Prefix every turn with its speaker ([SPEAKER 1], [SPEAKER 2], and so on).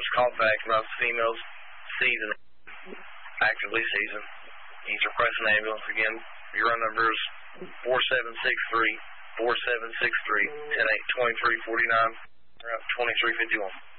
[SPEAKER 1] males call back. Most females season, actively season. Needs to request an ambulance. Again, your run number is 4763-4763, 10-8-2349, Route 2351.